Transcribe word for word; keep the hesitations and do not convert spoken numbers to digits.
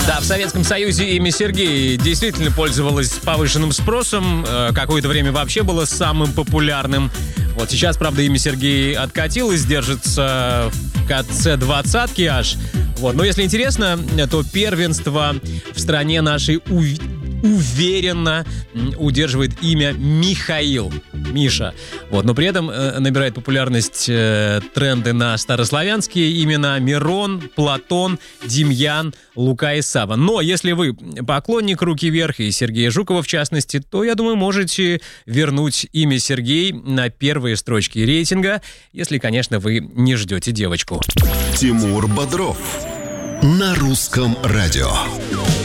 Да, в Советском Союзе имя Сергей действительно пользовалось повышенным спросом. Какое-то время вообще было самым популярным. Вот сейчас, правда, имя Сергей откатилось, держится в конце двадцатки аж. Вот. Но если интересно, то первенство в стране нашей ув... уверенно удерживает имя Михаил. Миша. Вот. Но при этом э, набирает популярность э, тренды на старославянские имена: Мирон, Платон, Демьян, Лука и Сава. Но если вы поклонник «Руки вверх» и Сергея Жукова в частности, то, я думаю, можете вернуть имя Сергей на первые строчки рейтинга, если, конечно, вы не ждете девочку. Тимур Бодров на Русском радио.